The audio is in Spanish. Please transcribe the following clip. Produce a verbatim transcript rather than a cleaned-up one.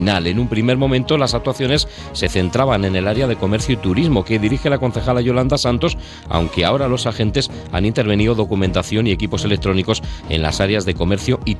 En un primer momento las actuaciones se centraban en el área de comercio y turismo que dirige la concejala Yolanda Santos, aunque ahora los agentes han intervenido documentación y equipos electrónicos en las áreas de comercio y